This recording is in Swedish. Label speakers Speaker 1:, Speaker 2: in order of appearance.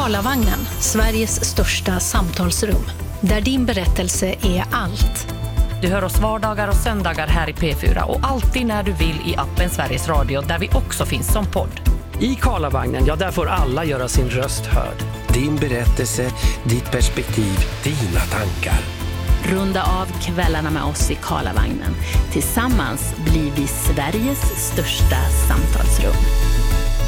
Speaker 1: Karlavagnen, Sveriges största samtalsrum. Där din berättelse är allt.
Speaker 2: Du hör oss vardagar och söndagar här i P4 och alltid när du vill i appen Sveriges Radio där vi också finns som podd.
Speaker 3: I Karlavagnen, ja, där får alla göra sin röst hörd.
Speaker 4: Din berättelse, ditt perspektiv, dina tankar.
Speaker 5: Runda av kvällarna med oss i Karlavagnen. Tillsammans blir vi Sveriges största samtalsrum.